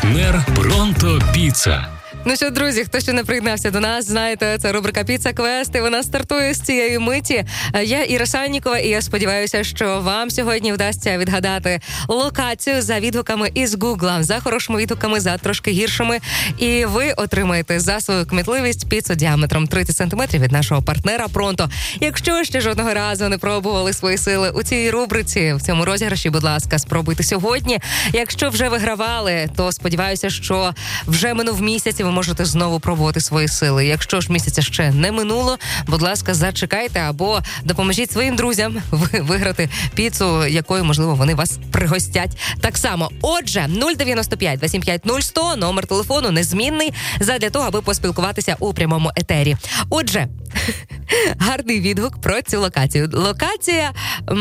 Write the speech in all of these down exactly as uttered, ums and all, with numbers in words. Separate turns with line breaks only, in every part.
Партнер Пронто Піца.
Ну що, друзі, хто ще не приєднався до нас, знаєте, це рубрика «Піца Квест», і вона стартує з цієї миті. Я Іра Саннікова, і я сподіваюся, що вам сьогодні вдасться відгадати локацію за відгуками із Гугла, за хорошими відгуками, за трошки гіршими. І ви отримаєте за свою кмітливість піцу діаметром тридцять сантиметрів від нашого партнера Пронто. Якщо ще жодного разу не пробували свої сили у цій рубриці, в цьому розіграші, будь ласка, спробуйте сьогодні. Якщо вже вигравали, то сподіваюся, що вже минув місяць, ви можете знову пробувати свої сили. Якщо ж місяця ще не минуло, будь ласка, зачекайте або допоможіть своїм друзям виграти піцу, якою, можливо, вони вас пригостять так само. Отже, нуль дев'яносто п'ять двадцять сім п'ять нуль сто, номер телефону незмінний, задля того, аби поспілкуватися у прямому етері. Отже, гарний відгук про цю локацію. Локація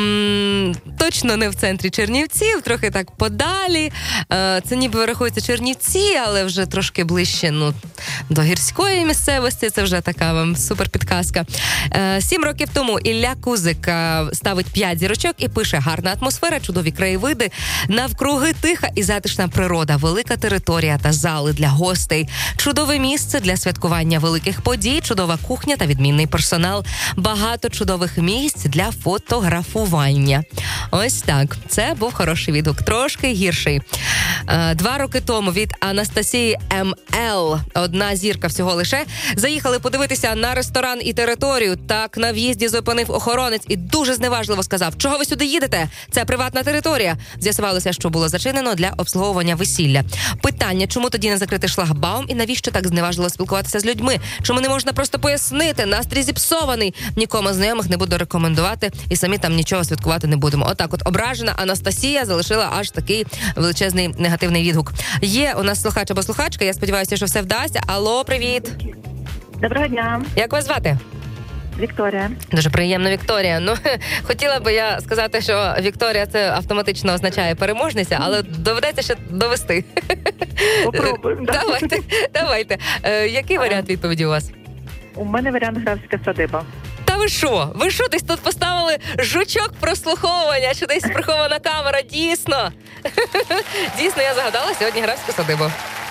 м- точно не в центрі Чернівців, трохи так подалі. Е- це ніби рахується Чернівці, але вже трошки ближче, ну, до гірської місцевості. Це вже така вам супер підказка. Е- Сім років тому Ілля Кузик е- ставить п'ять зірочок і пише: гарна атмосфера, чудові краєвиди, навкруги тиха і затишна природа, велика територія та зали для гостей, чудове місце для святкування великих подій, чудова кухня та відмінний персонал, багато чудових місць для фотографування. Ось так. Це був хороший відгук. Трошки гірший. Е, два роки тому від Анастасії Ем Ел, одна зірка всього лише, заїхали подивитися на ресторан і територію. Так на в'їзді зупинив охоронець і дуже зневажливо сказав: чого ви сюди їдете? Це приватна територія. З'ясувалося, що було зачинено для обслуговування весілля. Питання, чому тоді не закрити шлагбаум і навіщо так зневажливо спілкуватися з людьми? Чому не можна просто пояснити? Настрій зіпсований. Нікому знайомих не буду рекомендувати і самі там нічого святкувати не будемо. Отак от ображена Анастасія залишила аж такий величезний негативний відгук. Є у нас слухач або слухачка, я сподіваюся, що все вдасться. Алло, привіт.
Доброго дня.
Як вас звати?
Вікторія.
Дуже приємно, Вікторія. Ну, хотіла би я сказати, що Вікторія це автоматично означає переможниця, але доведеться ще довести.
Попробуємо.
Давайте, давайте. Е, який варіант відповіді у вас?
У мене варіант Графська садиба.
Та ви що? Ви що, десь тут поставили жучок прослуховування, чи десь прихована камера? Дійсно. Дійсно, я загадала сьогодні Графську садибу.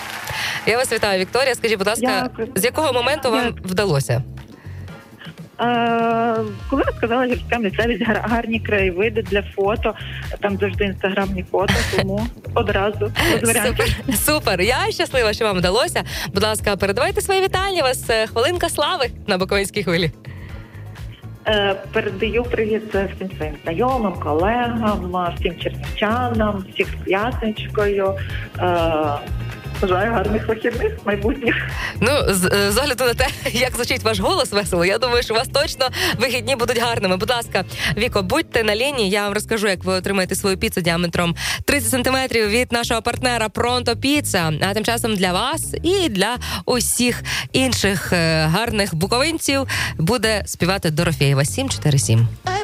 Я вас вітаю, Вікторія. Скажіть, будь ласка,
Дякую.
з якого моменту вам
Дякую.
вдалося?
Е, коли ви сказали, гірська місцевість, гар- гарні краєвиди для фото, там завжди інстаграмні фото, тому одразу без варіантів.
Супер, супер. Я щаслива, що вам вдалося. Будь ласка, передавайте свої вітання. У вас е, хвилинка слави на Буковинській хвилі.
Е, передаю привіт всім своїм знайомим, колегам, всім чернівчанам, всіх з Ясничкою. Е, Бажаю гарних вихідних майбутніх.
Ну, з, з огляду на те, як звучить ваш голос весело, я думаю, що у вас точно вихідні будуть гарними. Будь ласка, Віко, будьте на лінії, я вам розкажу, як ви отримаєте свою піцу діаметром тридцять сантиметрів від нашого партнера Пронто Піца. А тим часом для вас і для усіх інших е, гарних буковинців буде співати Дорофєєва сім чотири сім.